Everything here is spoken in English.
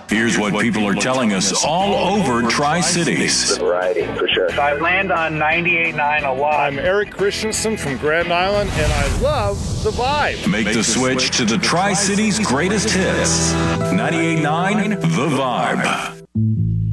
Here's what people are telling us all over Tri-Cities. Variety, for sure. I land on 98.9 a lot. I'm Eric Christensen from Grand Island, and I love the vibe. Make the switch to the Tri-Cities' greatest hits. 98.9 The Vibe.